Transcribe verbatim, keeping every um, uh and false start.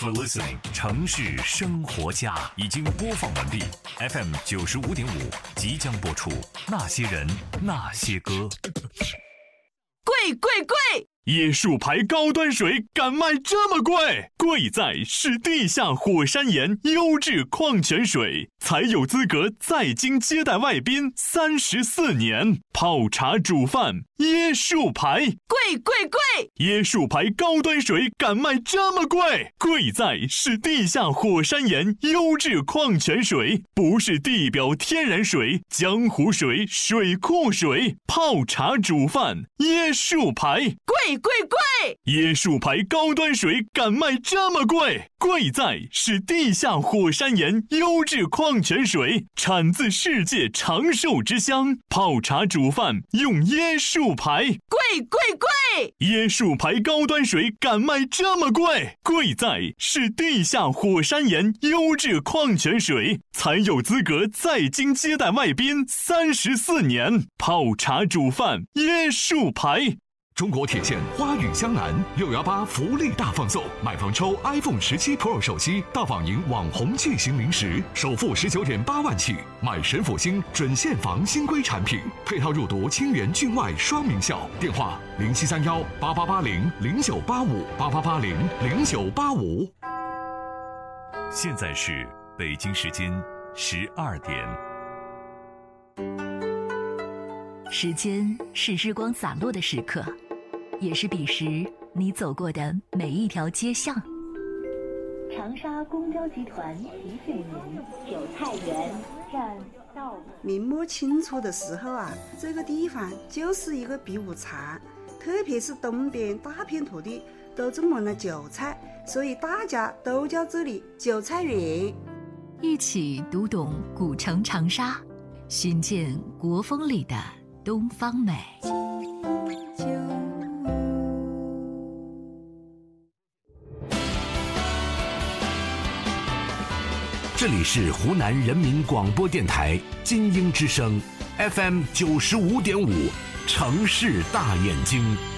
for listening， 城市生活家已经播放完毕 ，F M 九十五点五即将播出。那些人，那些歌。 贵贵贵！ 椰树牌高端水敢卖这么贵？贵在是地下火山岩优质矿泉水，才有资格在京接待外宾三十四年。泡茶煮饭，椰树牌， 贵贵贵！ 椰树牌高端水敢卖这么贵？贵在是地下火山岩优质矿泉水，不是地表天然水、江湖水、水库水。泡茶煮饭，椰树牌， 贵贵贵！ 椰树牌高端水敢卖这么贵？贵在是地下火山岩优质矿泉水，产自世界长寿之乡。泡茶煮饭用椰树牌， 贵贵贵！ 椰树牌高端水敢卖这么贵？贵在是地下火山岩优质矿泉水，才有资格在京接待外宾三十四年。泡茶煮饭，椰树牌。 中国铁线花语江南六幺八福利大放送，买房抽 iPhone 十七 Pro 手机，大网银网红巨型零食，首付十九点八万起，买神府星准现房新规产品，配套入读清源郡外双名校。电话零七三幺八八八零零九八五八八八零零九八五。 现在是北京时间十二点。 时间是日光洒落的时刻，也是彼时你走过的每一条街巷。 长沙公交集团提醒您：韭菜园站到。 明摸清楚的时候啊，这个地方就是一个避暑场，特别是东边大片土地都种满了韭菜，所以大家都叫这里韭菜园。 一起读懂古城长沙，寻见国风里的东方美。 这里是湖南人民广播电台金鹰之声 F M 九十五点五，城市大眼睛。